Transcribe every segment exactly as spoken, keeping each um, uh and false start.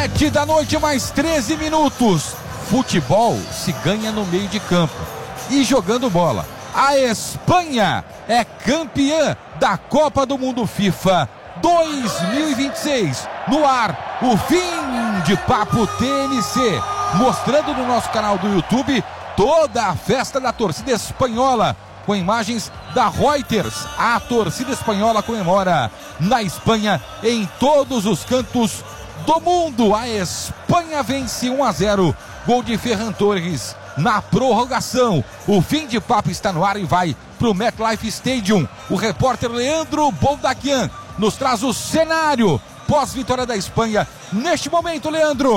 Sete da noite, mais treze minutos. Futebol se ganha no meio de campo e jogando bola. A Espanha é campeã da Copa do Mundo FIFA dois mil e vinte e seis. No ar, o fim de papo T N C, mostrando no nosso canal do YouTube toda a festa da torcida espanhola, com imagens da Reuters. A torcida espanhola comemora na Espanha, em todos os cantos do mundo. A Espanha vence um a zero, gol de Ferran Torres na prorrogação. O fim de papo está no ar e vai para o MetLife Stadium. O repórter Leandro Boldaquian nos traz o cenário pós-vitória da Espanha neste momento, Leandro.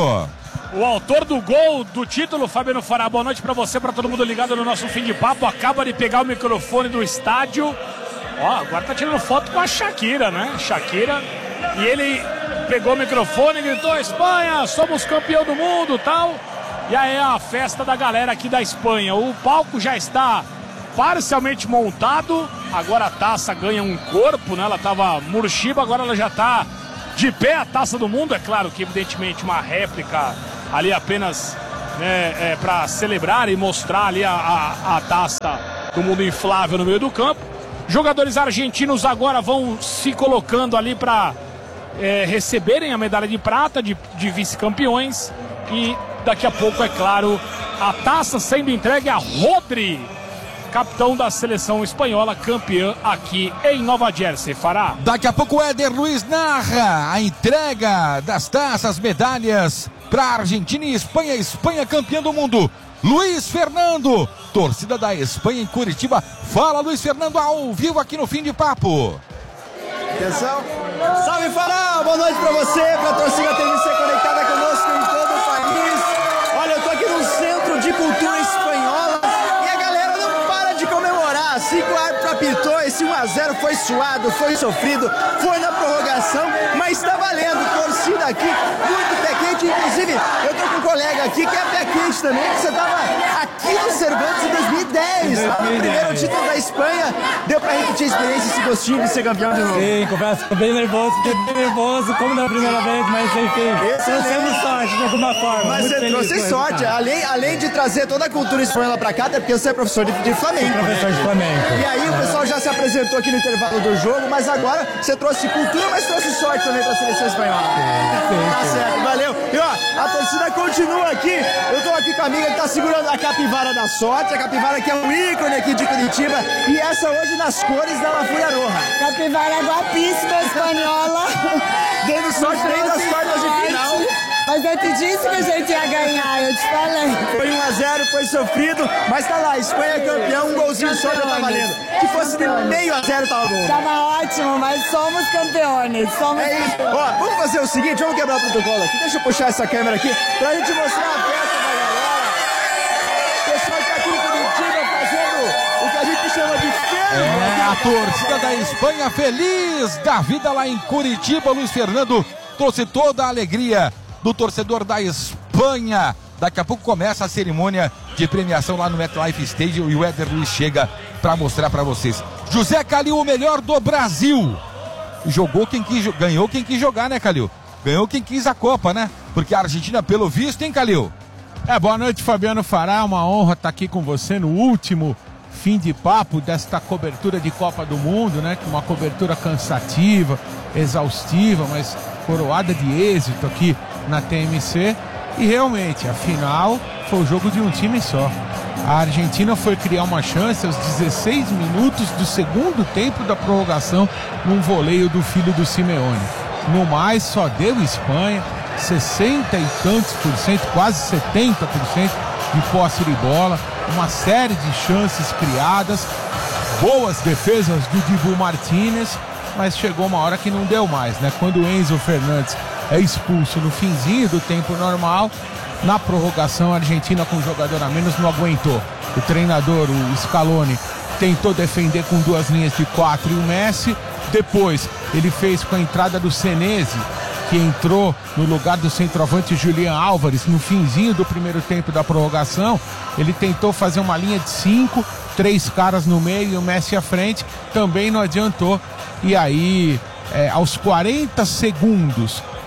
O autor do gol do título, Fabiano Fará, boa noite para você, para todo mundo ligado no nosso fim de papo. Acaba de pegar o microfone do estádio. Ó, agora tá tirando foto com a Shakira, né? Shakira. E ele pegou o microfone e gritou: Espanha, somos campeão do mundo, tal. E aí é a festa da galera aqui da Espanha. O palco já está parcialmente montado. Agora a taça ganha um corpo, né? Ela tava murchiba, agora ela já tá de pé, a taça do mundo. É claro que evidentemente uma réplica ali apenas, né, é, para celebrar e mostrar ali a, a, a taça do mundo inflável no meio do campo. Jogadores argentinos agora vão se colocando ali para é, receberem a medalha de prata de, de vice-campeões. E daqui a pouco, é claro, a taça sendo entregue a Rodri, capitão da seleção espanhola, campeã aqui em Nova Jersey. Fará. Daqui a pouco o Éder Luiz narra a entrega das taças, medalhas para a Argentina e Espanha. Espanha campeã do mundo. Luiz Fernando, torcida da Espanha em Curitiba. Fala, Luiz Fernando, ao vivo aqui no Fim de Papo. Atenção. Salve, Fará! Boa noite para você, para a torcida T N C conectada conosco em todo o país. Olha, eu tô aqui no Centro de Cultura Espanhola e a galera não para de comemorar. Assim que o árbitro apitou, esse um a zero foi suado, foi sofrido, foi na prorrogação, mas tá valendo. Torcida aqui, muito pé quente. Inclusive, eu tô com um colega aqui que é pé quente também, que você tava aqui no Cervantes em dois mil e dez, tá? O primeiro título da Espanha. Deu pra repetir a experiência, esse gostinho de ser campeão de novo? Sim, confesso, tô bem nervoso, fiquei bem nervoso, como da primeira vez, mas enfim, trouxemos sorte de alguma forma. Mas muito você trouxe sorte, além, além de trazer toda a cultura espanhola pra cá, até porque você é professor de, de Flamengo. Professor de Flamengo. E aí o pessoal já se apresentou aqui no intervalo do jogo, mas agora você trouxe cultura, mas trouxe sorte também pra seleção espanhola. Sim, sim, tá sim. certo, valeu. E ó, a torcida continua aqui. Eu tô aqui com a amiga que tá segurando a capivara da sorte, a capivara que é um ícone aqui de Curitiba, e essa hoje nas cores da La Fúria Roja. Capivara guapíssima espanhola. Dando sorte aí das quartas de final. Mas eu te disse que a gente ia ganhar, eu te falei. Foi um a zero, foi sofrido, mas tá lá, Espanha é campeão, um golzinho só já tá valendo. Se fosse de meio a zero, tava bom. Tava ótimo, mas somos campeões. Somos É isso. campeões. Ó, vamos fazer o seguinte, vamos quebrar o protocolo aqui. Deixa eu puxar essa câmera aqui pra gente mostrar a festa da galera. O pessoal tá aqui em Curitiba fazendo o que a gente chama de ferro. É a torcida da Espanha feliz da vida lá em Curitiba. Luiz Fernando trouxe toda a alegria do torcedor da Espanha. Daqui a pouco começa a cerimônia de premiação lá no MetLife Stadium e o Éder Luiz chega para mostrar para vocês. José Calil, o melhor do Brasil. Jogou quem quis, ganhou quem quis jogar, né, Calil? Ganhou quem quis a Copa, né? Porque a Argentina, pelo visto, hein, Calil? É, boa noite, Fabiano Fará. Uma honra estar aqui com você no último fim de papo desta cobertura de Copa do Mundo, né? Uma cobertura cansativa, exaustiva, mas coroada de êxito aqui na T M C. E realmente, a final foi o jogo de um time só. A Argentina foi criar uma chance aos dezesseis minutos do segundo tempo da prorrogação num voleio do filho do Simeone. No mais, só deu Espanha, sessenta e tantos por cento, quase setenta por cento de posse de bola, uma série de chances criadas, boas defesas do Dibu Martínez, mas chegou uma hora que não deu mais, né? Quando o Enzo Fernandes é expulso no finzinho do tempo normal, na prorrogação a Argentina com um jogador a menos não aguentou. O treinador, o Scaloni, tentou defender com duas linhas de quatro e o Messi. Depois ele fez com a entrada do Senesi, que entrou no lugar do centroavante Julián Álvares no finzinho do primeiro tempo da prorrogação. Ele tentou fazer uma linha de cinco, três caras no meio e o Messi à frente, também não adiantou. E aí, é, aos quarenta segundos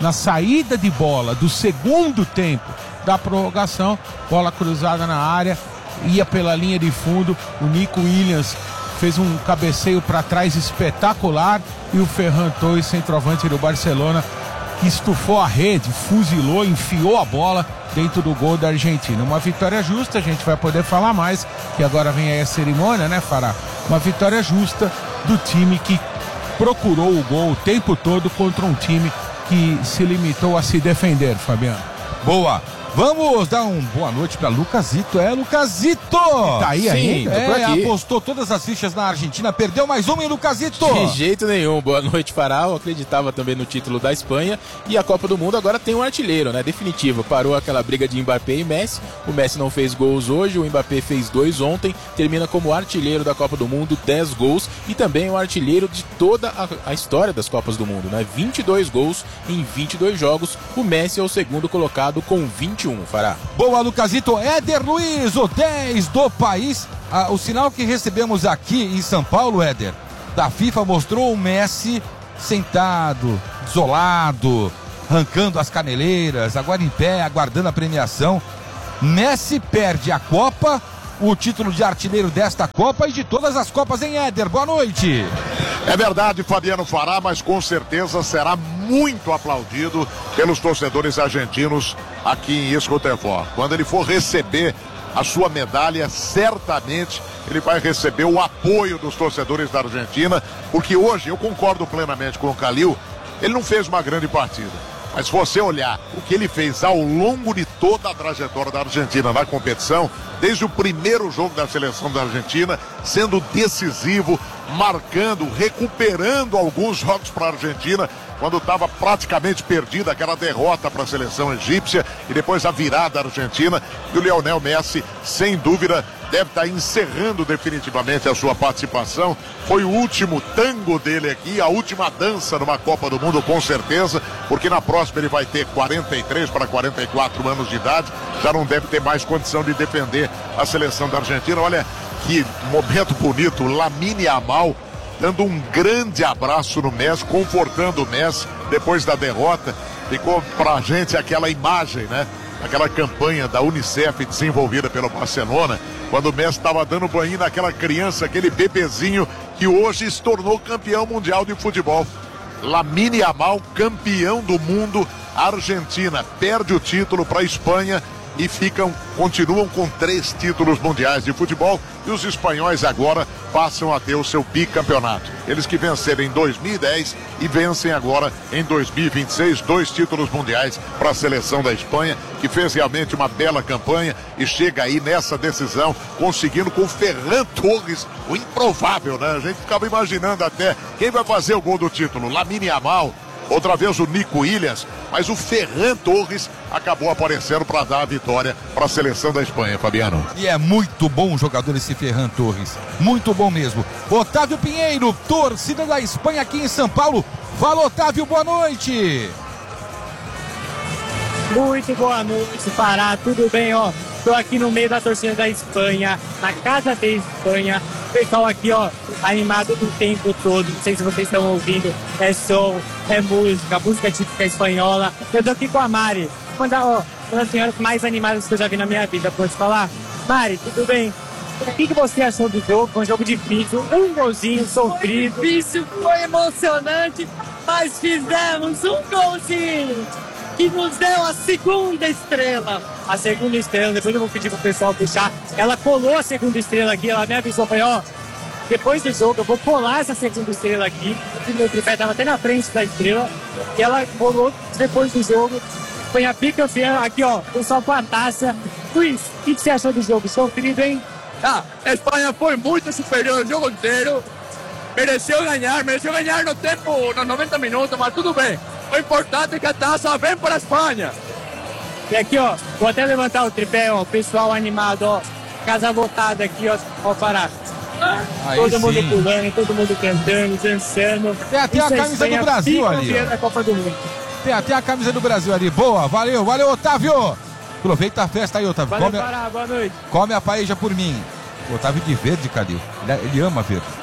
na saída de bola do segundo tempo da prorrogação, bola cruzada na área, ia pela linha de fundo, o Nico Williams fez um cabeceio para trás espetacular e o Ferran Torres, centroavante do Barcelona, que estufou a rede, fuzilou, enfiou a bola dentro do gol da Argentina. Uma vitória justa, a gente vai poder falar mais, que agora vem aí a cerimônia, né, Fará? Uma vitória justa do time que procurou o gol o tempo todo contra um time que se limitou a se defender, Fabiano. Boa! Vamos dar uma boa noite para Lucasito. É, Lucasito! Tá aí ainda? É, tô por aqui. Apostou todas as fichas na Argentina, perdeu mais uma, hein, Lucasito? De jeito nenhum. Boa noite, Fará. Eu acreditava também no título da Espanha. E a Copa do Mundo agora tem um artilheiro, né? Definitivo. Parou aquela briga de Mbappé e Messi. O Messi não fez gols hoje, o Mbappé fez dois ontem. Termina como artilheiro da Copa do Mundo, dez gols. E também o artilheiro de toda a, a história das Copas do Mundo, né? vinte e dois gols em vinte e dois jogos. O Messi é o segundo colocado com vinte e um, Fará. Boa, Lucasito. Éder Luiz, o dez do país. Ah, o sinal que recebemos aqui em São Paulo, Éder, da FIFA mostrou o Messi sentado, isolado, arrancando as caneleiras, agora em pé, aguardando a premiação. Messi perde a Copa, o título de artilheiro desta Copa e de todas as Copas em Éder. Boa noite. É verdade, Fabiano Fará, mas com certeza será muito aplaudido pelos torcedores argentinos aqui em Escotefor. Quando ele for receber a sua medalha, certamente ele vai receber o apoio dos torcedores da Argentina, porque hoje, eu concordo plenamente com o Calil, ele não fez uma grande partida. Mas se você olhar o que ele fez ao longo de toda a trajetória da Argentina na competição, desde o primeiro jogo da seleção da Argentina, sendo decisivo, marcando, recuperando alguns jogos para a Argentina, quando estava praticamente perdida aquela derrota para a seleção egípcia e depois a virada argentina, e o Lionel Messi, sem dúvida, deve estar encerrando definitivamente a sua participação. Foi o último tango dele aqui, a última dança numa Copa do Mundo, com certeza, porque na próxima ele vai ter quarenta e três para quarenta e quatro anos de idade, já não deve ter mais condição de defender a seleção da Argentina. Olha que momento bonito, Lamine Yamal dando um grande abraço no Messi, confortando o Messi depois da derrota. Ficou pra gente aquela imagem, né? Aquela campanha da Unicef desenvolvida pelo Barcelona, quando o Messi estava dando banho naquela criança, aquele bebezinho que hoje se tornou campeão mundial de futebol. Lamine Yamal, campeão do mundo. A Argentina perde o título para a Espanha e ficam, continuam com três títulos mundiais de futebol, e os espanhóis agora passam a ter o seu bicampeonato. Eles que venceram em dois mil e dez e vencem agora em dois mil e vinte e seis, dois títulos mundiais para a seleção da Espanha, que fez realmente uma bela campanha e chega aí nessa decisão, conseguindo com o Ferran Torres, o improvável, né? A gente ficava imaginando até quem vai fazer o gol do título, Lamine Yamal, outra vez o Nico Williams, mas o Ferran Torres acabou aparecendo para dar a vitória para a seleção da Espanha, Fabiano. E é muito bom jogador esse Ferran Torres, muito bom mesmo. Otávio Pinheiro, torcida da Espanha aqui em São Paulo. Fala, Otávio, boa noite. Muito boa noite, Fará, tudo bem, ó? Tô aqui no meio da torcida da Espanha, na casa da Espanha. O pessoal aqui, ó, animado o tempo todo. Não sei se vocês estão ouvindo. É som, é música, música típica espanhola. Eu tô aqui com a Mari, uma, da, ó, uma das senhoras mais animadas que eu já vi na minha vida. Pode falar? Mari, tudo bem? O que, que você achou do jogo? Foi um jogo difícil, um golzinho sofrido. Difícil, foi emocionante, mas fizemos um golzinho que nos deu a segunda estrela. A segunda estrela, depois eu vou pedir pro pessoal puxar. Ela colou a segunda estrela aqui, ela me avisou, falei, ó, depois do jogo eu vou colar essa segunda estrela aqui. O meu tripé tava até na frente da estrela. E ela colou depois do jogo. Foi a bicampeã aqui, ó, pessoal com a taça. Luiz, o que, que você achou do jogo? Sofrido, hein? Ah, a Espanha foi muito superior o jogo inteiro. Mereceu ganhar, mereceu ganhar no tempo, nos noventa minutos, mas tudo bem. O importante é que a taça vem para a Espanha. E aqui, ó, vou até levantar o tripé, ó, pessoal animado, ó, casa lotada aqui, ó, ó, Pará. Aí todo sim. mundo pulando, todo mundo cantando, dançando. Tem até a camisa do Brasil ali, ó. Da Copa do Mundo. Tem até a camisa do Brasil ali. Boa, valeu, valeu, Otávio. Aproveita a festa aí, Otávio. Valeu, come, Pará, boa noite. come a paella por mim. O Otávio de verde, Calil. Ele, ele ama verde.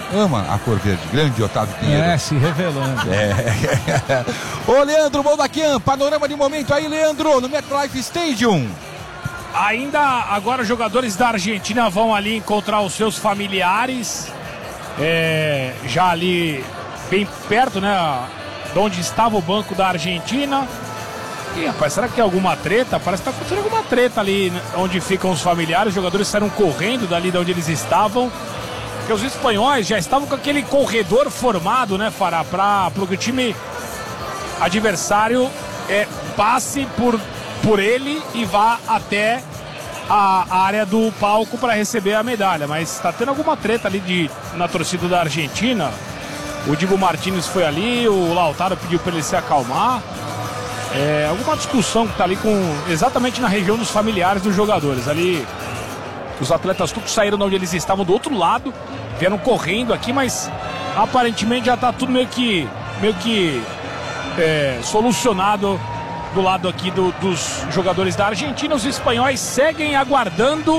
ama a cor verde. Grande Otávio Pinheiro. É, se revelando. É. Ô, Leandro Moldaquian, panorama de momento aí, Leandro, no MetLife Stadium. Ainda agora os jogadores da Argentina vão ali encontrar os seus familiares, é, já ali bem perto, né, de onde estava o banco da Argentina. E, rapaz, será que tem alguma treta? Parece que está acontecendo alguma treta ali, né, onde ficam os familiares. Os jogadores saíram correndo dali de onde eles estavam, porque os espanhóis já estavam com aquele corredor formado, né, Fará, para o time adversário é, passe por... por ele e vá até a área do palco para receber a medalha. Mas está tendo alguma treta ali de, na torcida da Argentina. O Dibu Martínez foi ali, o Lautaro pediu para ele se acalmar. É, alguma discussão que está ali com, exatamente na região dos familiares dos jogadores. Ali os atletas todos saíram de onde eles estavam do outro lado, vieram correndo aqui, mas aparentemente já está tudo meio que, meio que é, solucionado do lado aqui do, dos jogadores da Argentina. Os espanhóis seguem aguardando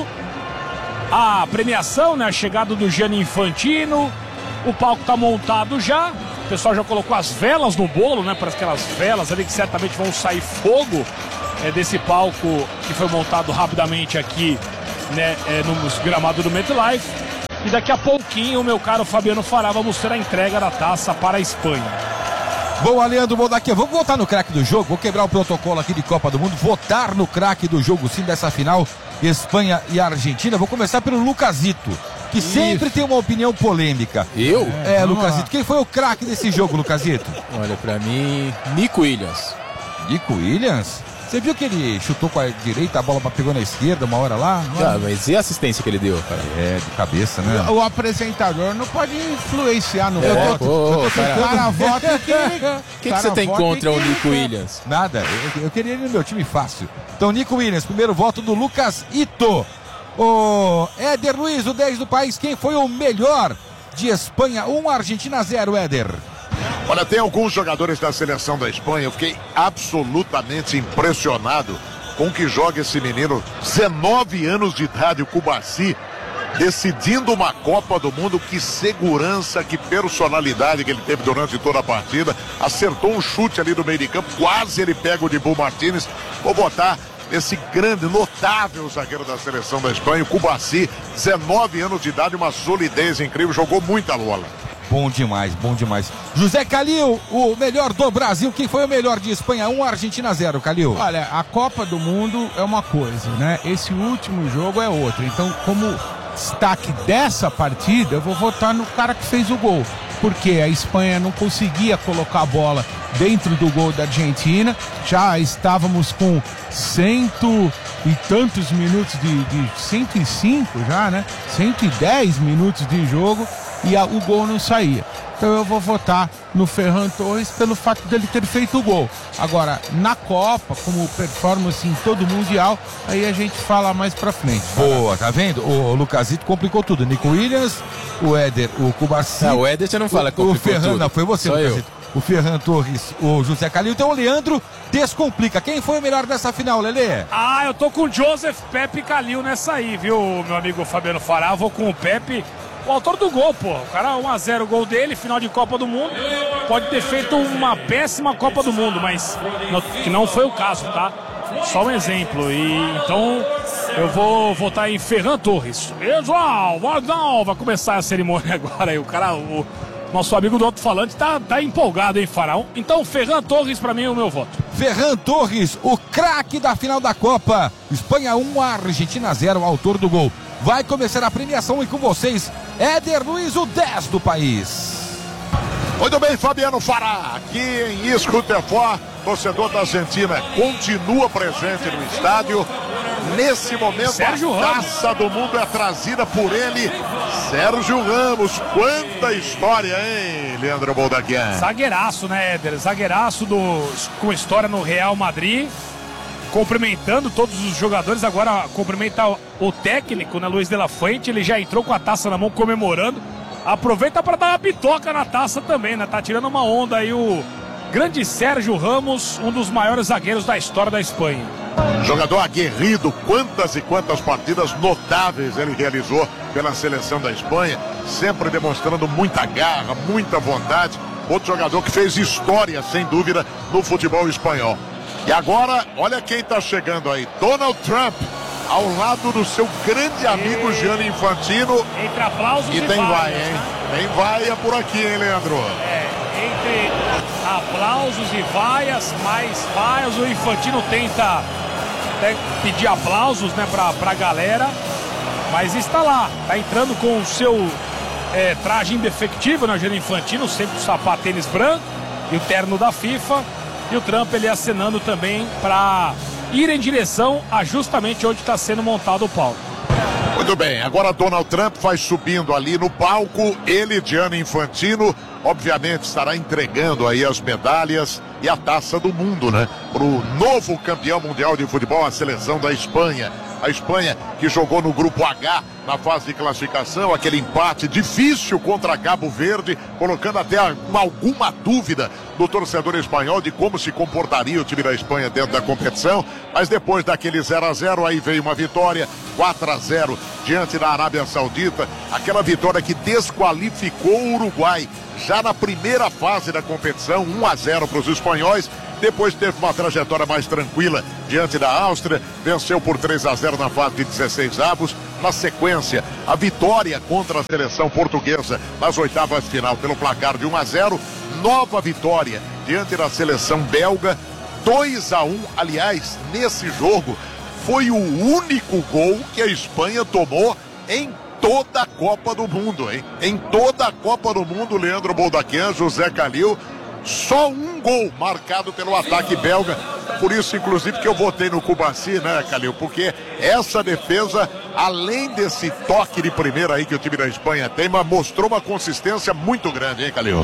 a premiação, né? A chegada do Gianni Infantino. O palco está montado já. O pessoal já colocou as velas no bolo, né? Para aquelas velas ali que certamente vão sair fogo é, desse palco que foi montado rapidamente aqui, né? É, no gramado do MetLife. E daqui a pouquinho, o meu caro Fabiano Fará, vamos ter a entrega da taça para a Espanha. Bom, Leandro Moldaquian, vamos votar no craque do jogo. Vou quebrar o protocolo aqui de Copa do Mundo. Votar no craque do jogo, sim, dessa final Espanha e Argentina. Vou começar pelo Lucasito, que Isso. sempre tem uma opinião polêmica. Eu? É, é Lucasito. Quem foi o craque desse jogo, Lucasito? Olha, pra mim, Nico Williams. Nico Williams? Você viu que ele chutou com a direita, a bola pegou na esquerda uma hora lá? Ah, mas e a assistência que ele deu, cara? É, de cabeça, né? O, o apresentador não pode influenciar no é, voto. Oh, oh, cara. O cara vota que... O que, que você tem contra o Nico quer. Williams? Nada, eu, eu queria ele no meu time fácil. Então, Nico Williams, primeiro voto do Lucas Ito. O Éder Luiz, o dez do país, quem foi o melhor de Espanha? um, Argentina zero, Éder. Olha, tem alguns jogadores da seleção da Espanha, eu fiquei absolutamente impressionado com o que joga esse menino, dezenove anos de idade, o Cubarsí, decidindo uma Copa do Mundo. Que segurança, que personalidade que ele teve durante toda a partida. Acertou um chute ali no meio de campo, quase ele pega o Dibu Martínez. Vou botar esse grande, notável zagueiro da seleção da Espanha, o Cubarsí, dezenove anos de idade, uma solidez incrível, jogou muita bola. Bom demais, bom demais. José Calil, o melhor do Brasil. Quem foi o melhor de Espanha? um, Argentina zero, Calil. Olha, a Copa do Mundo é uma coisa, né? Esse último jogo é outra. Então, como destaque dessa partida, eu vou votar no cara que fez o gol. Porque a Espanha não conseguia colocar a bola dentro do gol da Argentina. Já estávamos com cento e tantos minutos de, de cento e cinco já, né? cento e dez minutos de jogo. E a, o gol não saía. Então eu vou votar no Ferran Torres pelo fato dele ter feito o gol. Agora, na Copa, como performance em todo o Mundial, aí a gente fala mais pra frente. Boa, tá vendo? O Lucasito complicou tudo. Nico Williams, o Éder, o Cubarsí. Não, o Éder você não fala que o Ferran, tudo. Não, foi você, Só Lucasito. O Ferran Torres, o José Calil. Então o Leandro descomplica. Quem foi o melhor dessa final, Lelê? Ah, eu tô com o Joseph Pepe Calil nessa aí, viu, meu amigo Fabiano Fará? Vou com o Pepe. O autor do gol, pô. O cara, um a zero o gol dele, final de Copa do Mundo. Pode ter feito uma péssima Copa do Mundo, mas não, que não foi o caso, tá? Só um exemplo. E então eu vou votar em Ferran Torres. Pessoal, não, vai começar a cerimônia agora aí. O cara, o nosso amigo do alto-falante tá, tá empolgado, hein, Faraó? Então, Ferran Torres, pra mim, é o meu voto. Ferran Torres, o craque da final da Copa. Espanha um, Argentina zero, autor do gol. Vai começar a premiação e com vocês, Éder Luiz, o dez do país. Muito bem, Fabiano Fará, aqui em Schlüterfort, torcedor da Argentina, continua presente no estádio. Nesse momento, Sérgio a taça do mundo é trazida por ele, Sérgio Ramos. Quanta história, hein, Leandro Moldaquian? Zagueiraço, né, Éder? Zagueiraço do, com história no Real Madrid. Cumprimentando todos os jogadores, agora cumprimenta o técnico, né, Luiz de la Fuente. Ele já entrou com a taça na mão comemorando. Aproveita para dar uma pitoca na taça também, né? Tá tirando uma onda aí o grande Sérgio Ramos, um dos maiores zagueiros da história da Espanha. Jogador aguerrido, quantas e quantas partidas notáveis ele realizou pela seleção da Espanha, sempre demonstrando muita garra, muita vontade. Outro jogador que fez história, sem dúvida, no futebol espanhol. E agora, olha quem está chegando aí, Donald Trump, ao lado do seu grande amigo Gianni Infantino. Entre aplausos e, e tem vaias, vai, hein? né? Tem vaia por aqui, hein, Leandro? É, entre aplausos e vaias, mais vaias, o Infantino tenta até pedir aplausos, né, pra, pra galera, mas está lá, tá entrando com o seu é, traje indefectível, né, o Gianni Infantino, sempre o sapato tênis branco e o terno da FIFA, e o Trump ele acenando também para ir em direção a justamente onde está sendo montado o palco. Muito bem, agora Donald Trump vai subindo ali no palco, ele, Gianni Infantino, obviamente estará entregando aí as medalhas e a taça do mundo, né? Para o novo campeão mundial de futebol, a seleção da Espanha. A Espanha que jogou no grupo H na fase de classificação, aquele empate difícil contra Cabo Verde, colocando até alguma dúvida do torcedor espanhol de como se comportaria o time da Espanha dentro da competição, mas depois daquele zero a zero, aí veio uma vitória, quatro a zero diante da Arábia Saudita, aquela vitória que desqualificou o Uruguai já na primeira fase da competição, um a zero para os espanhóis. Depois teve uma trajetória mais tranquila diante da Áustria, venceu por três a zero na fase de dezesseis avos. Na sequência, a vitória contra a seleção portuguesa nas oitavas de final pelo placar de um a zero. Nova vitória diante da seleção belga, dois a um. Aliás, nesse jogo foi o único gol que a Espanha tomou em toda a Copa do Mundo, hein? Em toda a Copa do Mundo, Leandro Boldaquian, José Calil, só um gol marcado pelo ataque belga. Por isso, inclusive, que eu votei no Cubarsí, né, Calil? Porque essa defesa, além desse toque de primeira aí que o time da Espanha tem, mas mostrou uma consistência muito grande, hein, Calil?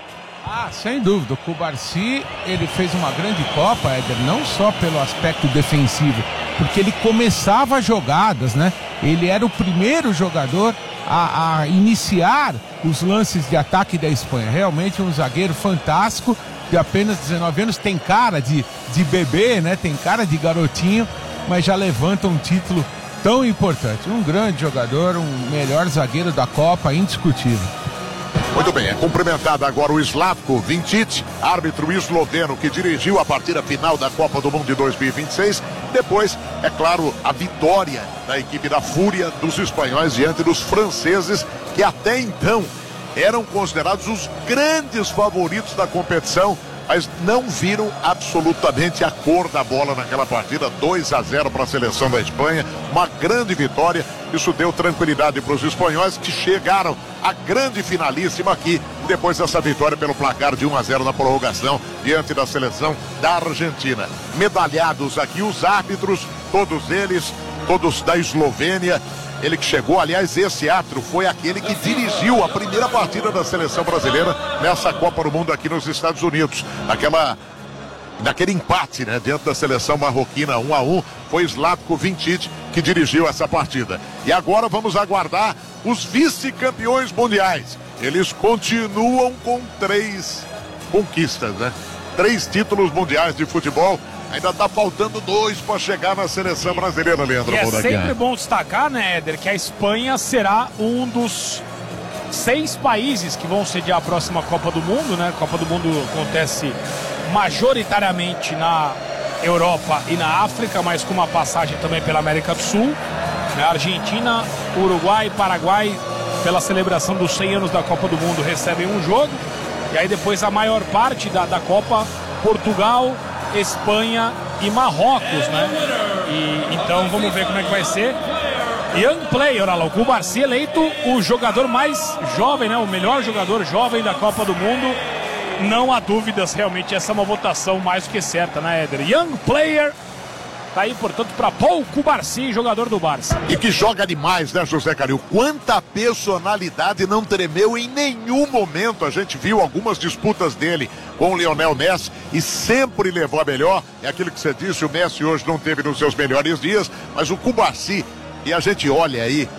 Ah, sem dúvida. O Cubarsí, ele fez uma grande Copa, Éder, não só pelo aspecto defensivo, porque ele começava jogadas, né? Ele era o primeiro jogador a, a iniciar os lances de ataque da Espanha. Realmente um zagueiro fantástico, de apenas dezenove anos, tem cara de, de bebê, né? Tem cara de garotinho, mas já levanta um título tão importante. Um grande jogador, um melhor zagueiro da Copa, indiscutível. Muito bem, é cumprimentado agora o Slavko Vincic, árbitro esloveno que dirigiu a partida final da Copa do Mundo de dois mil e vinte e seis. Depois, é claro, a vitória da equipe da Fúria dos espanhóis diante dos franceses, que até então eram considerados os grandes favoritos da competição, mas não viram absolutamente a cor da bola naquela partida. Dois a zero para a seleção da Espanha, uma grande vitória. Isso deu tranquilidade para os espanhóis, que chegaram à grande finalíssima aqui, depois dessa vitória pelo placar de um a zero na prorrogação diante da seleção da Argentina. Medalhados aqui os árbitros, todos eles, todos da Eslovênia. Ele que chegou, aliás, esse árbitro foi aquele que dirigiu a primeira partida da seleção brasileira nessa Copa do Mundo aqui nos Estados Unidos. Aquela, naquele empate, né, dentro da seleção marroquina, um a um, foi Slavko Vincic que dirigiu essa partida. E agora vamos aguardar os vice-campeões mundiais. Eles continuam com três conquistas, né? Três títulos mundiais de futebol. Ainda tá faltando dois para chegar na seleção brasileira, Leandro. E é sempre bom destacar, né, Éder, que a Espanha será um dos seis países que vão sediar a próxima Copa do Mundo, né? A Copa do Mundo acontece majoritariamente na Europa e na África, mas com uma passagem também pela América do Sul, né? Argentina, Uruguai, Paraguai, pela celebração dos cem anos da Copa do Mundo, recebem um jogo, e aí depois a maior parte da, da Copa, Portugal, Espanha e Marrocos, né? E então vamos ver como é que vai ser. Young player, olha lá, o Cubarsí eleito o jogador mais jovem, né? O melhor jogador jovem da Copa do Mundo. Não há dúvidas, realmente essa é uma votação mais do que certa, né, Éder? Young player. Tá aí, portanto, para Paul Cubarsí, jogador do Barça. E que joga demais, né, José Calil? Quanta personalidade, não tremeu em nenhum momento. A gente viu algumas disputas dele com o Lionel Messi e sempre levou a melhor. É aquilo que você disse, o Messi hoje não teve nos seus melhores dias, mas o Cubarsí, e a gente olha aí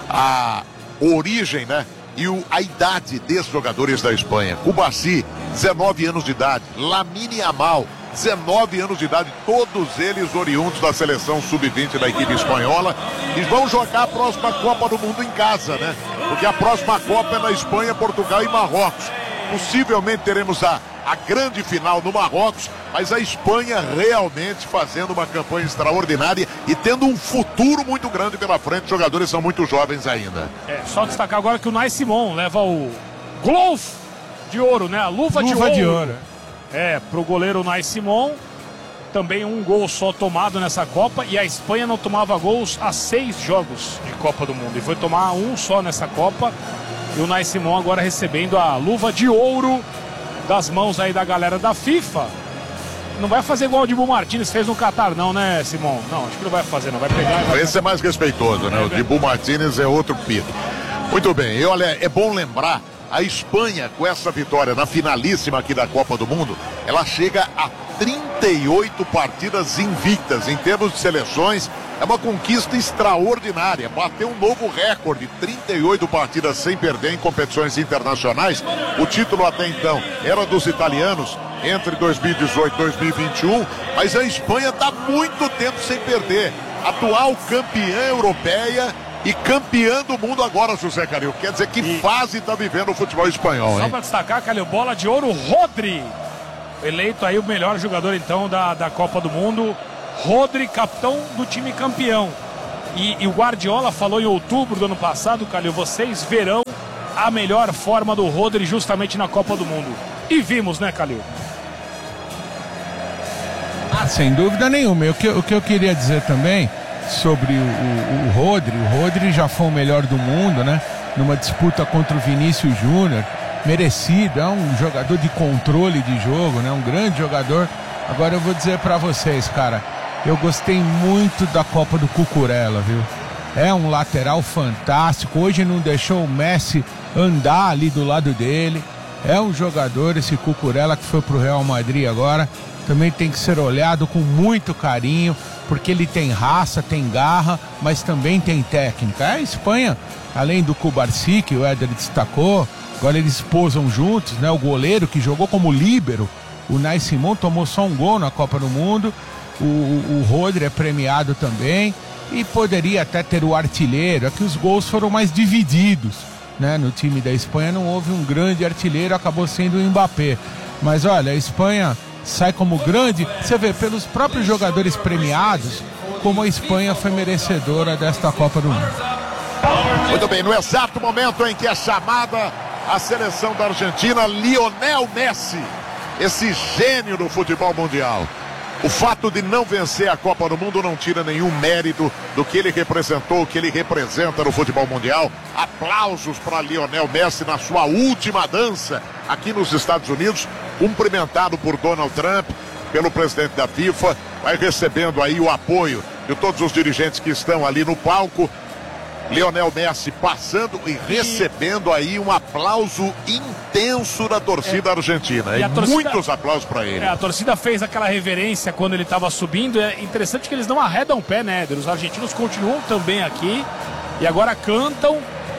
a origem, né? E o, a idade desses jogadores da Espanha. Cubarsí, dezenove anos de idade. Lamine Yamal, dezenove anos de idade, todos eles oriundos da seleção sub vinte da equipe espanhola, e vão jogar a próxima Copa do Mundo em casa, né? Porque a próxima Copa é na Espanha, Portugal e Marrocos. Possivelmente teremos a, a grande final no Marrocos, mas a Espanha realmente fazendo uma campanha extraordinária e tendo um futuro muito grande pela frente. Os jogadores são muito jovens ainda. É, só destacar agora que o Nai Simon leva o glove de ouro, né? A luva, Luva de ouro. de ouro. É, pro goleiro Nai Simon. Também um gol só tomado nessa Copa, e a Espanha não tomava gols há seis jogos de Copa do Mundo. E foi tomar um só nessa Copa. E o Nai Simon agora recebendo a luva de ouro das mãos aí da galera da FIFA. Não vai fazer igual o Dibu Martínez fez no Catar, não, né, Simon? Não, acho que não vai fazer, não. Vai pegar. Vai... Esse é mais respeitoso, né? O Dibu Martínez é outro pito. Muito bem, e olha, é bom lembrar, a Espanha, com essa vitória na finalíssima aqui da Copa do Mundo, ela chega a trinta e oito partidas invictas. Em termos de seleções, é uma conquista extraordinária. Bateu um novo recorde, trinta e oito partidas sem perder em competições internacionais. O título até então era dos italianos entre dois mil e dezoito e dois mil e vinte e um, mas a Espanha está muito tempo sem perder. Atual campeã europeia e campeã do mundo agora, José Calil. Quer dizer que e... fase está vivendo o futebol espanhol, hein? Só para destacar, Calil, bola de ouro, Rodri. Eleito aí o melhor jogador, então, da, da Copa do Mundo. Rodri, capitão do time campeão. E, e o Guardiola falou em outubro do ano passado, Calil, vocês verão a melhor forma do Rodri justamente na Copa do Mundo. E vimos, né, Calil? Ah, sem dúvida nenhuma. O que, o que eu queria dizer também sobre o, o, o Rodri, o Rodri já foi o melhor do mundo, né? Numa disputa contra o Vinícius Júnior, merecido, é um jogador de controle de jogo, né? Um grande jogador. Agora eu vou dizer pra vocês, cara, eu gostei muito da Copa do Cucurella, viu? É um lateral fantástico, hoje não deixou o Messi andar ali do lado dele. É um jogador, esse Cucurella, que foi pro Real Madrid agora, também tem que ser olhado com muito carinho, porque ele tem raça, tem garra, mas também tem técnica. A Espanha, além do Cubarsí, que o Éder destacou, agora eles posam juntos, né? O goleiro que jogou como líbero, o Nai Simon, tomou só um gol na Copa do Mundo. O, o, o Rodri é premiado também e poderia até ter o artilheiro. É que os gols foram mais divididos, né? No time da Espanha não houve um grande artilheiro, acabou sendo o Mbappé. Mas olha, a Espanha sai como grande, você vê pelos próprios jogadores premiados como a Espanha foi merecedora desta Copa do Mundo. Muito bem, no exato momento em que é chamada a seleção da Argentina, Lionel Messi, esse gênio do futebol mundial. O fato de não vencer a Copa do Mundo não tira nenhum mérito do que ele representou, o que ele representa no futebol mundial. Aplausos para Lionel Messi na sua última dança aqui nos Estados Unidos, cumprimentado por Donald Trump, pelo presidente da FIFA, vai recebendo aí o apoio de todos os dirigentes que estão ali no palco. Lionel Messi passando e recebendo aí um aplauso intenso da torcida é, argentina. E, e torcida, muitos aplausos para ele. É, a torcida fez aquela reverência quando ele estava subindo. É interessante que eles não arredam o pé, né? Os argentinos continuam também aqui e agora cantam.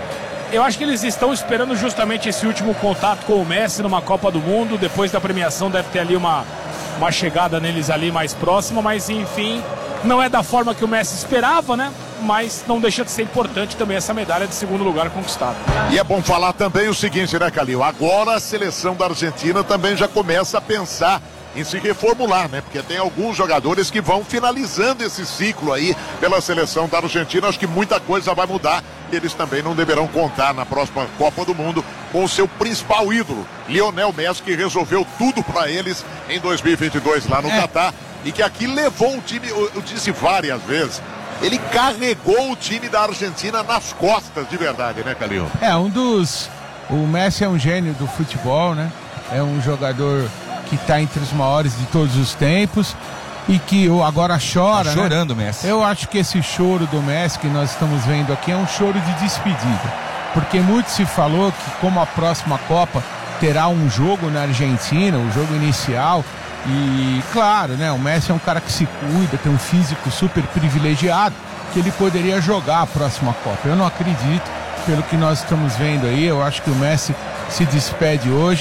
Eu acho que eles estão esperando justamente esse último contato com o Messi numa Copa do Mundo. Depois da premiação deve ter ali uma, uma chegada neles ali mais próxima, mas enfim, não é da forma que o Messi esperava, né? Mas não deixa de ser importante também essa medalha de segundo lugar conquistada. E é bom falar também o seguinte, né, Calil? Agora a seleção da Argentina também já começa a pensar em se reformular, né? Porque tem alguns jogadores que vão finalizando esse ciclo aí pela seleção da Argentina. Acho que muita coisa vai mudar e eles também não deverão contar na próxima Copa do Mundo com o seu principal ídolo, Lionel Messi, que resolveu tudo para eles em dois mil e vinte e dois lá no é. Catar e que aqui levou o time, eu, eu disse várias vezes, ele carregou o time da Argentina nas costas de verdade, né, Calil? É, um dos... O Messi é um gênio do futebol, né? É um jogador que está entre os maiores de todos os tempos e que agora chora, tá chorando, né? Messi. Eu acho que esse choro do Messi que nós estamos vendo aqui é um choro de despedida. Porque muito se falou que como a próxima Copa terá um jogo na Argentina, o jogo inicial... E claro, né, o Messi é um cara que se cuida, tem um físico super privilegiado, que ele poderia jogar a próxima Copa. Eu não acredito, pelo que nós estamos vendo aí. Eu acho que o Messi se despede hoje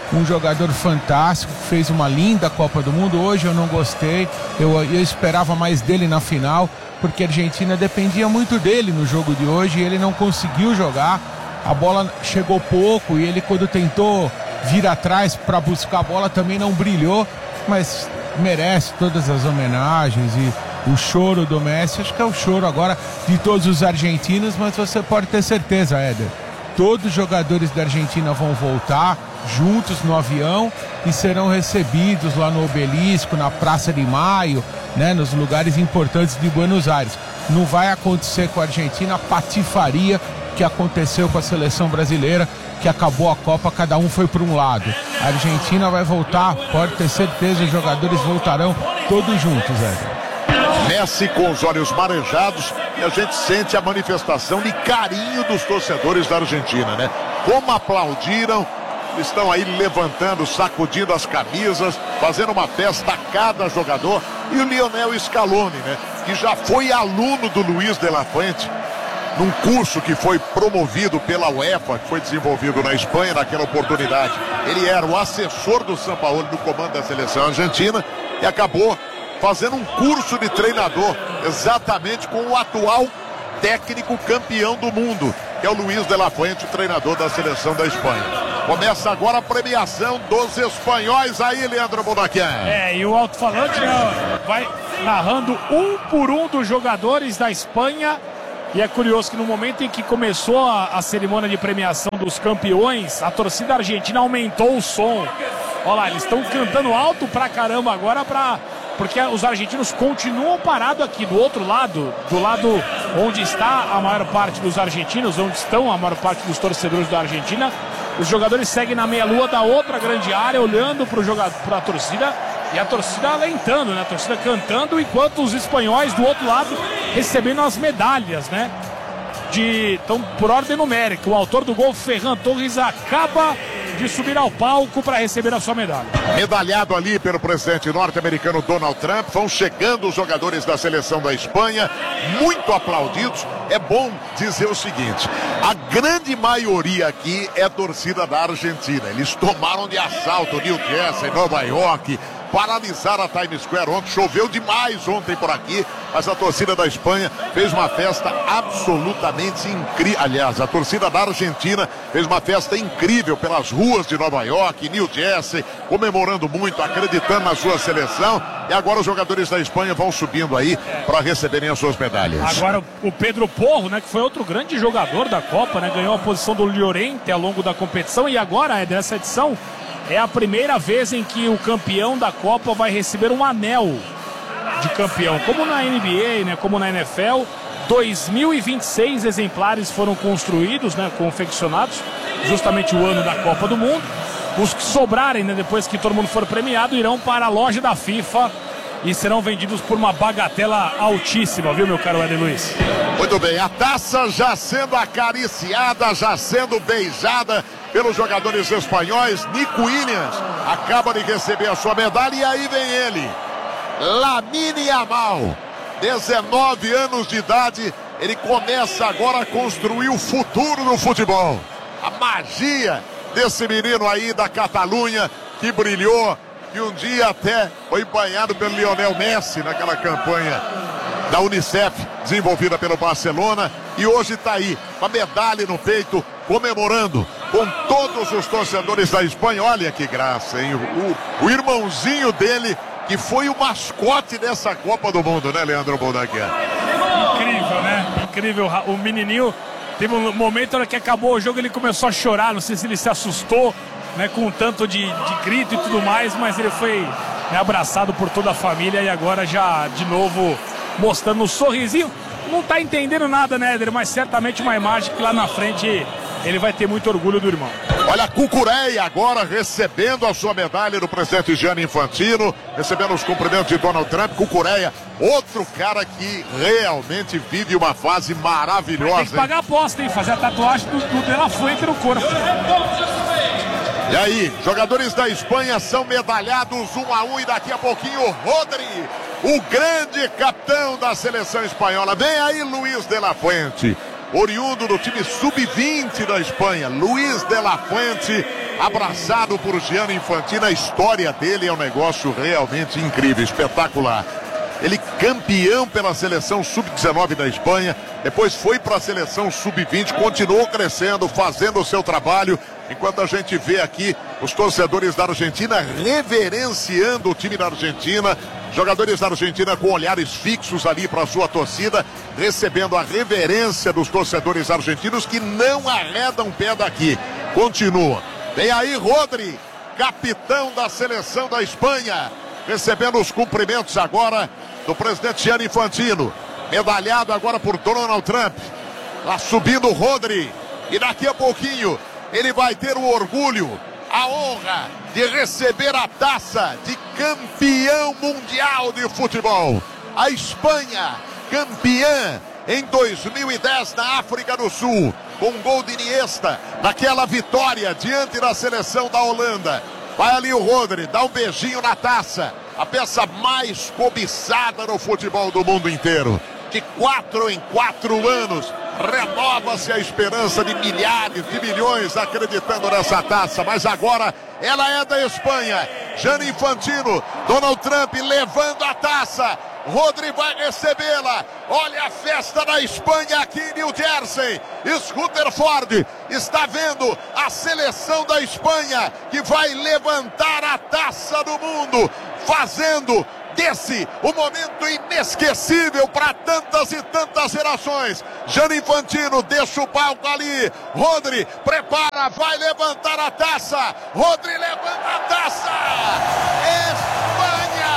um jogador fantástico, fez uma linda Copa do Mundo. Hoje eu não gostei, eu, eu esperava mais dele na final, porque a Argentina dependia muito dele no jogo de hoje e ele não conseguiu jogar. A bola chegou pouco e ele, quando tentou vir atrás para buscar a bola, também não brilhou, mas merece todas as homenagens e o choro do Messi. Acho que é o choro agora de todos os argentinos, mas você pode ter certeza, Éder, todos os jogadores da Argentina vão voltar juntos no avião e serão recebidos lá no Obelisco, na Praça de Maio, né, nos lugares importantes de Buenos Aires. Não vai acontecer com a Argentina a patifaria que aconteceu com a seleção brasileira, que acabou a Copa, cada um foi para um lado. A Argentina vai voltar, pode ter certeza, os jogadores voltarão todos juntos, Éder. Messi com os olhos marejados e a gente sente a manifestação de carinho dos torcedores da Argentina, né? Como aplaudiram, estão aí levantando, sacudindo as camisas, fazendo uma festa a cada jogador. E o Lionel Scaloni, né? Que já foi aluno do Luiz de la Fuente, num curso que foi promovido pela UEFA, que foi desenvolvido na Espanha naquela oportunidade. Ele era o assessor do Sampaoli no comando da seleção argentina e acabou fazendo um curso de treinador exatamente com o atual técnico campeão do mundo, que é o Luiz de la Fuente, o treinador da seleção da Espanha. Começa agora a premiação dos espanhóis aí, Leandro Bonaquian. É, e o alto-falante, né, vai narrando um por um dos jogadores da Espanha. E é curioso que no momento em que começou a, a cerimônia de premiação dos campeões, a torcida argentina aumentou o som. Olha lá, eles estão cantando alto pra caramba agora, pra, porque os argentinos continuam parados aqui do outro lado, do lado onde está a maior parte dos argentinos, onde estão a maior parte dos torcedores da Argentina. Os jogadores seguem na meia-lua da outra grande área, olhando para a torcida. E a torcida alentando, né? A torcida cantando, enquanto os espanhóis do outro lado recebendo as medalhas, né? De, então, por ordem numérica, o autor do gol, Ferran Torres, acaba de subir ao palco para receber a sua medalha. Medalhado ali pelo presidente norte-americano Donald Trump. Vão chegando os jogadores da seleção da Espanha, muito aplaudidos. É bom dizer o seguinte: a grande maioria aqui é a torcida da Argentina. Eles tomaram de assalto New Jersey, Nova York, paralisaram a Times Square ontem. Choveu demais ontem por aqui, mas a torcida da Espanha fez uma festa absolutamente incrível. Aliás, a torcida da Argentina fez uma festa incrível pelas ruas de Nova York, New Jersey, comemorando muito, acreditando na sua seleção. E agora os jogadores da Espanha vão subindo aí para receberem as suas medalhas. Agora o Pedro Porro, né, que foi outro grande jogador da Copa, né, ganhou a posição do Llorente ao longo da competição. E agora, dessa edição, é a primeira vez em que o campeão da Copa vai receber um anel de campeão. Como na N B A, né, como na N F L, dois mil e vinte e seis exemplares foram construídos, né, confeccionados, justamente o ano da Copa do Mundo. Os que sobrarem, né, depois que todo mundo for premiado, irão para a loja da FIFA e serão vendidos por uma bagatela altíssima, viu, meu caro Éder Luiz? Muito bem, a taça já sendo acariciada, já sendo beijada pelos jogadores espanhóis. Nico Williams acaba de receber a sua medalha e aí vem ele, Lamine Yamal, dezenove anos de idade. Ele começa agora a construir o futuro do futebol. A magia desse menino aí da Catalunha que brilhou, que um dia até foi banhado pelo Lionel Messi naquela campanha da Unicef desenvolvida pelo Barcelona, e hoje está aí com a medalha no peito, comemorando com todos os torcedores da Espanha. Olha que graça, hein? O, o irmãozinho dele, que foi o mascote dessa Copa do Mundo, né, Leandro Boldaguer? Incrível, né? Incrível. O menininho teve um momento que acabou o jogo, ele começou a chorar. Não sei se ele se assustou, né, com um tanto de, de grito e tudo mais, mas ele foi, né, abraçado por toda a família e agora já de novo mostrando um sorrisinho. Não tá entendendo nada, né, Éder? Mas certamente uma imagem que lá na frente ele vai ter muito orgulho do irmão. Olha, Cucurella agora recebendo a sua medalha do presidente Gianni Infantino, recebendo os cumprimentos de Donald Trump. Cucurella, outro cara que realmente vive uma fase maravilhosa. Tem que pagar a aposta, hein? Fazer a tatuagem do, do De La Fuente no corpo. E aí, jogadores da Espanha são medalhados um a um e daqui a pouquinho o Rodri, o grande capitão da seleção espanhola. Vem aí Luiz de la Fuente. oriundo do time sub vinte da Espanha, Luis de la Fuente, abraçado por Gianni Infantino. A história dele é um negócio realmente incrível, espetacular. Ele campeão pela seleção sub dezenove da Espanha, depois foi para a seleção sub vinte, continuou crescendo, fazendo o seu trabalho, enquanto a gente vê aqui os torcedores da Argentina reverenciando o time da Argentina, jogadores da Argentina com olhares fixos ali para a sua torcida, recebendo a reverência dos torcedores argentinos que não arredam pé daqui. Continua. Vem aí Rodri, capitão da seleção da Espanha, recebendo os cumprimentos agora do presidente Gianni Infantino, medalhado agora por Donald Trump. Lá subindo o Rodri, e daqui a pouquinho ele vai ter o orgulho, a honra de receber a taça de campeão mundial de futebol. A Espanha, campeã em dois mil e dez na África do Sul, com um gol de Iniesta, naquela vitória diante da seleção da Holanda. Vai ali o Rodri, dá um beijinho na taça, a peça mais cobiçada no futebol do mundo inteiro. De quatro em quatro anos, renova-se a esperança de milhares, de milhões acreditando nessa taça. Mas agora ela é da Espanha. Gianni Infantino, Donald Trump levando a taça. Rodri vai recebê-la. Olha a festa da Espanha aqui em New Jersey. Rutherford está vendo a seleção da Espanha que vai levantar a taça do mundo, fazendo desse um momento inesquecível para tantas e tantas gerações. Gianni Infantino deixa o palco ali. Rodri prepara, vai levantar a taça. Rodri levanta a taça. Espanha,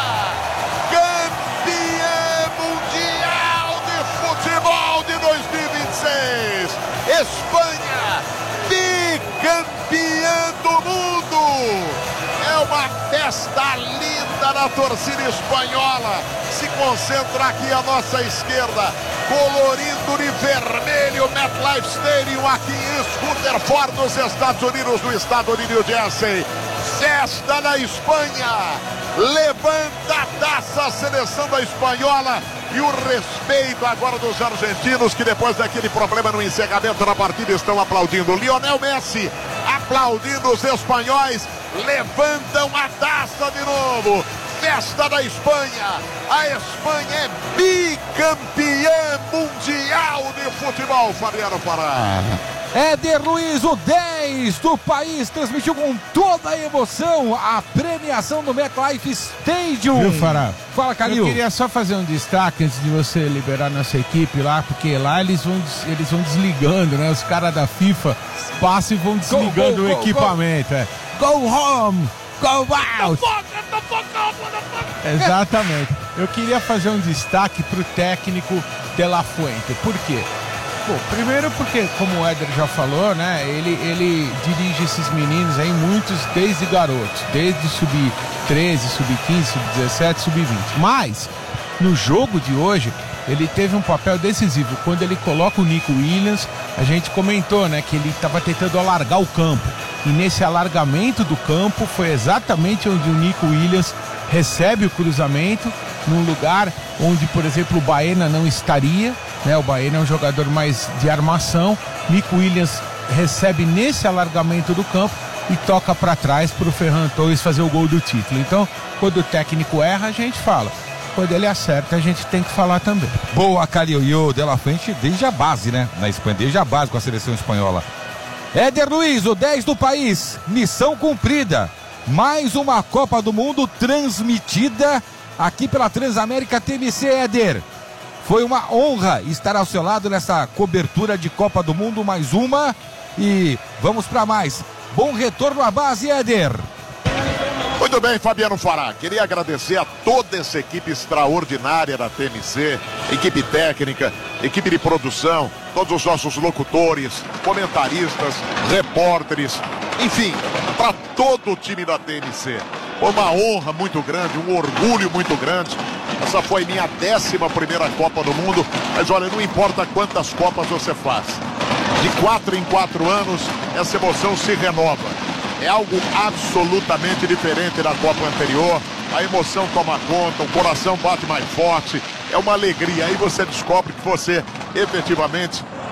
campeã mundial de futebol de dois mil e vinte e seis. Espanha, bicampeã do mundo. É uma festa linda na torcida espanhola. Se concentra aqui à nossa esquerda, colorido de vermelho, MetLife Stadium aqui em Rutherford, nos Estados Unidos, no estado de New Jersey. Festa na Espanha, levanta a taça a seleção da espanhola. E o respeito agora dos argentinos, que depois daquele problema no encerramento da partida estão aplaudindo. Lionel Messi aplaudindo os espanhóis, levantam a taça de novo. Festa da Espanha. A Espanha é bicampeã mundial de futebol, Fabiano Fará. Éder Luiz, o dez do país, transmitiu com toda a emoção a premiação do MetLife Stadium. Viu, Fará? Fala, Calil. Eu queria só fazer um destaque antes de você liberar nossa equipe lá, porque lá eles vão, eles vão desligando, né? Os caras da FIFA passam e vão desligando go, go, o equipamento. Go, go. É. Go home, go out. Exatamente. Eu queria fazer um destaque pro técnico De La Fuente. Por quê? Bom, primeiro porque, como o Éder já falou, né, ele, ele dirige esses meninos aí, muitos desde garotos, desde sub treze, sub quinze, sub dezessete, sub vinte. Mas, no jogo de hoje, ele teve um papel decisivo. Quando ele coloca o Nico Williams, a gente comentou, né, que ele estava tentando alargar o campo. E nesse alargamento do campo, foi exatamente onde o Nico Williams recebe o cruzamento, num lugar onde, por exemplo, o Baena não estaria, né? O Baena é um jogador mais de armação. Nico Williams recebe nesse alargamento do campo e toca para trás para o Ferran Torres fazer o gol do título. Então, quando o técnico erra, a gente fala. Quando ele acerta, a gente tem que falar também. Boa, Calil. E o De La Fuente desde a base, né? Na Espanha, desde a base com a seleção espanhola. Éder Luiz, o dez do país, missão cumprida. Mais uma Copa do Mundo transmitida aqui pela Transamérica T M C, Éder. Foi uma honra estar ao seu lado nessa cobertura de Copa do Mundo, mais uma. E vamos para mais. Bom retorno à base, Éder. Muito bem, Fabiano Fará. Queria agradecer a toda essa equipe extraordinária da T M C, equipe técnica, equipe de produção, todos os nossos locutores, comentaristas, repórteres, enfim, para todo o time da T M C. Foi uma honra muito grande, um orgulho muito grande. Essa foi minha décima primeira Copa do Mundo, mas olha, não importa quantas Copas você faz. De quatro em quatro anos, essa emoção se renova. É algo absolutamente diferente da Copa anterior. A emoção toma conta, o coração bate mais forte. É uma alegria. Aí você descobre que você efetivamente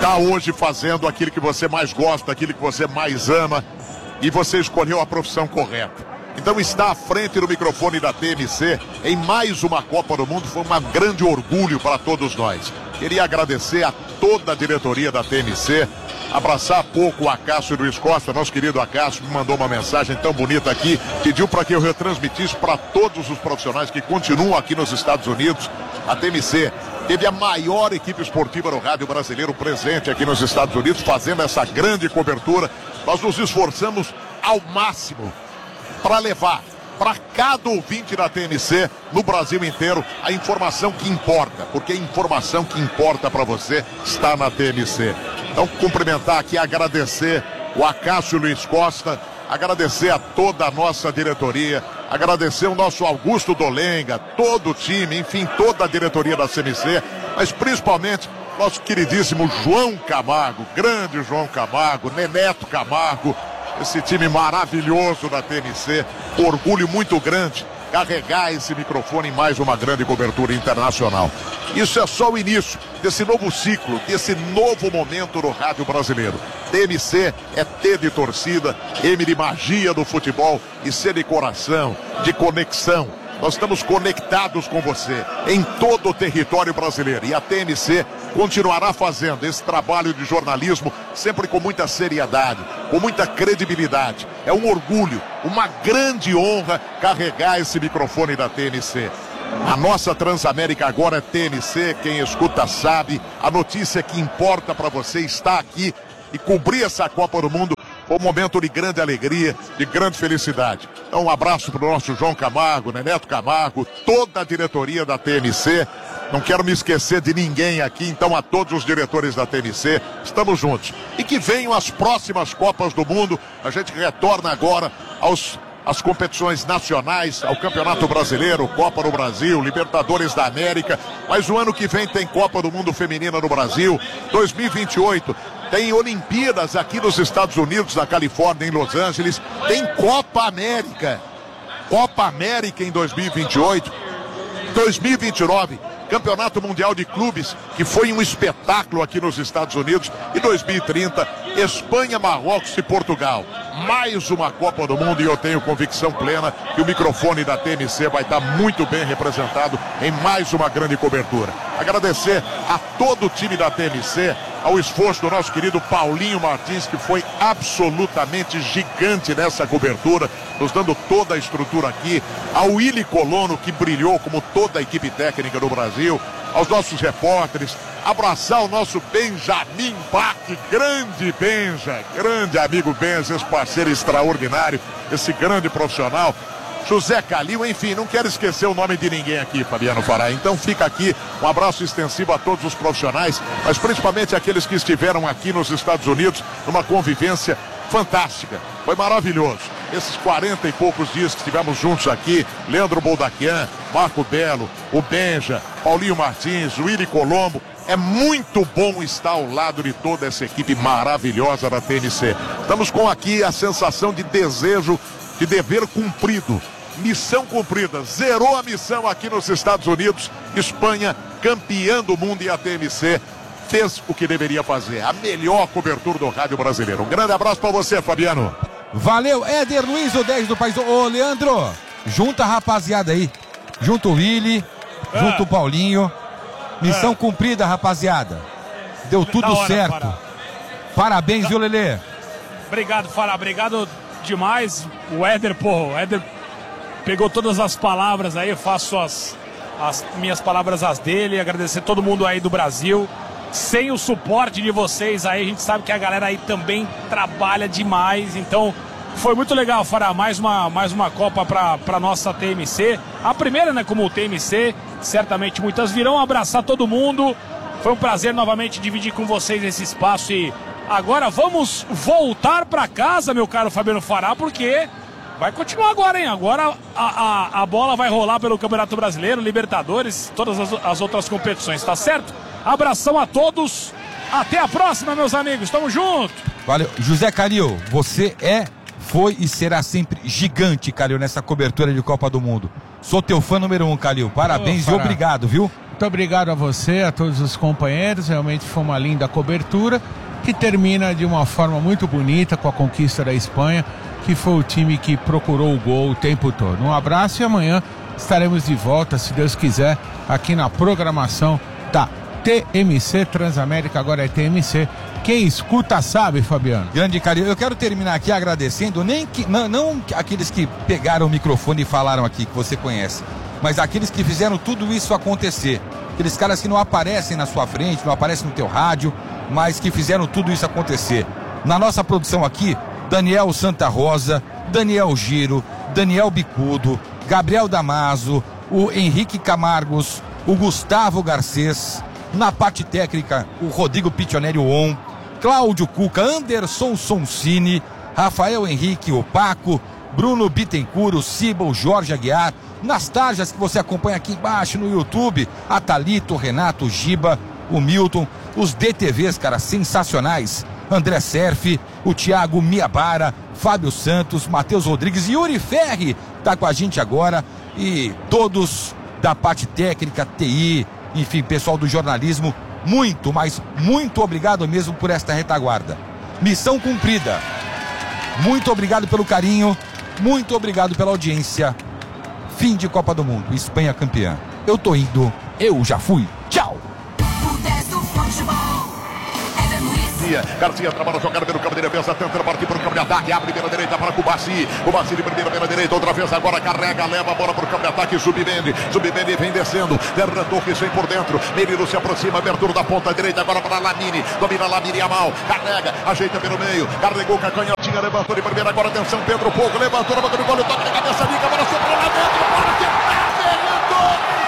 está hoje fazendo aquilo que você mais gosta, aquilo que você mais ama, e você escolheu a profissão correta. Então está à frente do microfone da T M C em mais uma Copa do Mundo, foi um grande orgulho para todos nós. Queria agradecer a toda a diretoria da T M C, abraçar pouco o Acácio Luiz Costa, nosso querido Acácio, me mandou uma mensagem tão bonita aqui, pediu para que eu retransmitisse para todos os profissionais que continuam aqui nos Estados Unidos. A T M C teve a maior equipe esportiva no rádio brasileiro presente aqui nos Estados Unidos, fazendo essa grande cobertura. Nós nos esforçamos ao máximo para levar para cada ouvinte da T M C no Brasil inteiro a informação que importa, porque a informação que importa para você está na T M C. Então, cumprimentar aqui, agradecer o Acácio Luiz Costa, agradecer a toda a nossa diretoria, agradecer o nosso Augusto Dolenga, todo o time, enfim, toda a diretoria da T M C, mas principalmente nosso queridíssimo João Camargo, grande João Camargo, Neneto Camargo, esse time maravilhoso da T M C, orgulho muito grande carregar esse microfone em mais uma grande cobertura internacional. Isso é só o início desse novo ciclo, desse novo momento no rádio brasileiro. T M C é T de torcida, M de magia do futebol e C de coração, de conexão. Nós estamos conectados com você em todo o território brasileiro, e a T M C continuará fazendo esse trabalho de jornalismo sempre com muita seriedade, com muita credibilidade. É um orgulho, uma grande honra carregar esse microfone da T M C. A nossa Transamérica agora é T M C, quem escuta sabe. A notícia que importa para você está aqui, e cobrir essa Copa do Mundo foi um momento de grande alegria, de grande felicidade. Então um abraço para o nosso João Camargo, Neneto Camargo, toda a diretoria da T M C. Não quero me esquecer de ninguém aqui, então a todos os diretores da T M C, estamos juntos. E que venham as próximas Copas do Mundo. A gente retorna agora aos as competições nacionais, ao Campeonato Brasileiro, Copa do Brasil, Libertadores da América, mas o ano que vem tem Copa do Mundo Feminina no Brasil, dois mil e vinte e oito tem Olimpíadas aqui nos Estados Unidos, na Califórnia, em Los Angeles, tem Copa América, Copa América em dois mil e vinte e oito, dois mil e vinte e nove, Campeonato Mundial de Clubes, que foi um espetáculo aqui nos Estados Unidos, e dois mil e trinta, Espanha, Marrocos e Portugal. Mais uma Copa do Mundo, e eu tenho convicção plena que o microfone da T M C vai estar muito bem representado em mais uma grande cobertura. Agradecer a todo o time da T M C, ao esforço do nosso querido Paulinho Martins, que foi absolutamente gigante nessa cobertura, nos dando toda a estrutura aqui, ao Willy Colono, que brilhou como toda a equipe técnica do Brasil, aos nossos repórteres, abraçar o nosso Benjamin Bach, grande Benja, grande amigo Benja, esse parceiro extraordinário, esse grande profissional, José Calil, enfim, não quero esquecer o nome de ninguém aqui, Fabiano Fará. Então fica aqui um abraço extensivo a todos os profissionais, mas principalmente aqueles que estiveram aqui nos Estados Unidos numa convivência fantástica. Foi maravilhoso. Esses quarenta e poucos dias que estivemos juntos aqui, Leandro Boldaquian, Marco Belo, o Benja, Paulinho Martins, o Willy Colombo. É muito bom estar ao lado de toda essa equipe maravilhosa da T M C. Estamos com aqui a sensação de desejo, de dever cumprido. Missão cumprida. Zerou a missão aqui nos Estados Unidos. Espanha, campeã do mundo, e a T M C fez o que deveria fazer. A melhor cobertura do rádio brasileiro. Um grande abraço para você, Fabiano. Valeu, Éder Luiz, o dez do país. Ô, Leandro, junta a rapaziada aí. Junto o Willy, é. junto o Paulinho. Missão é. cumprida, rapaziada. Deu tudo hora, certo. Fará. Parabéns, viu, Lelê? Obrigado, Fará. Obrigado demais. O Éder, pô, o Éder pegou todas as palavras aí. Eu faço as, as minhas palavras as dele. Agradecer todo mundo aí do Brasil. Sem o suporte de vocês aí, a gente sabe que a galera aí também trabalha demais. Então, foi muito legal, Fará. Mais uma, mais uma Copa pra, pra nossa T M C. A primeira, né, como T M C. Certamente muitas virão abraçar todo mundo. Foi um prazer novamente dividir com vocês esse espaço. E agora vamos voltar pra casa, meu caro Fabiano Fará, porque vai continuar agora, hein? Agora a, a, a bola vai rolar pelo Campeonato Brasileiro, Libertadores, todas as, as outras competições, tá certo? Abração a todos. Até a próxima, meus amigos. Tamo junto. Valeu. José Calil, você é, foi e será sempre gigante, Calil, nessa cobertura de Copa do Mundo. Sou teu fã número um, Calil. Parabéns oh, e obrigado, viu? Muito obrigado a você, a todos os companheiros. Realmente foi uma linda cobertura que termina de uma forma muito bonita com a conquista da Espanha, que foi o time que procurou o gol o tempo todo. Um abraço e amanhã estaremos de volta, se Deus quiser, aqui na programação da T M C Transamérica, agora é T M C. Quem escuta sabe, Fabiano. Grande carinho. Eu quero terminar aqui agradecendo, nem que, não, não aqueles que pegaram o microfone e falaram aqui, que você conhece, mas aqueles que fizeram tudo isso acontecer. Aqueles caras que não aparecem na sua frente, não aparecem no teu rádio, mas que fizeram tudo isso acontecer. Na nossa produção aqui, Daniel Santa Rosa, Daniel Giro, Daniel Bicudo, Gabriel Damaso, o Henrique Camargos, o Gustavo Garcês. Na parte técnica, o Rodrigo Pitioneri On, Cláudio Cuca, Anderson Sonsini, Rafael Henrique, o Paco, Bruno Bittencourt, o Ciba, o Jorge Aguiar. Nas tarjas que você acompanha aqui embaixo no YouTube, a Thalita, o Renato, o Giba, o Milton, os D T Vs, cara, sensacionais. André Serfi, o Thiago Miabara, Fábio Santos, Matheus Rodrigues, Yuri Ferri tá com a gente agora, e todos da parte técnica, T I, enfim, pessoal do jornalismo, muito, mas muito obrigado mesmo por esta retaguarda. Missão cumprida. Muito obrigado pelo carinho, muito obrigado pela audiência. Fim de Copa do Mundo, Espanha campeã. Eu tô indo, eu já fui. Tchau! Garcia trabalha a jogada pelo campo de defesa, tentando partir para o campo de ataque, abre pela direita para Cubaci, Cubaci de primeira pela direita, outra vez agora carrega, leva a bola para o campo de ataque, Zubimende, Zubimende vem descendo, Ferran Torres vem por dentro, Menino se aproxima, abertura da ponta direita agora para Lamine, domina Lamine Yamal, carrega, ajeita pelo meio, carregou com a canhotinha, levantou de primeira, agora atenção, Pedro Pouco, levantou na boca do gol, toca na cabeça, liga, agora sobrou lá dentro.